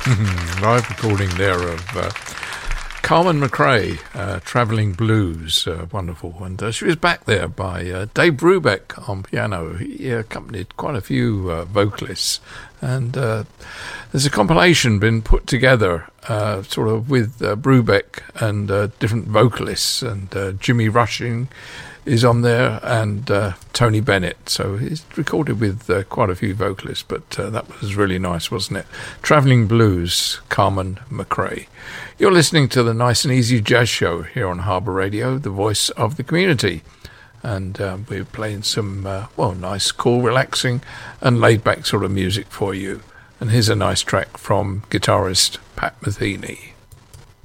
Live recording there of Carmen McRae, Travelling Blues, wonderful. And she was backed there by Dave Brubeck on piano. He accompanied quite a few vocalists. And there's a compilation been put together sort of with Brubeck and different vocalists. And Jimmy Rushing is on there, and Tony Bennett. So he's recorded with quite a few vocalists, but that was really nice, wasn't it? Travelling Blues, Carmen McRae. You're listening to the Nice and Easy Jazz Show here on Harbour Radio, the voice of the community. And we're playing some, nice, cool, relaxing and laid-back sort of music for you. And here's a nice track from guitarist Pat Metheny.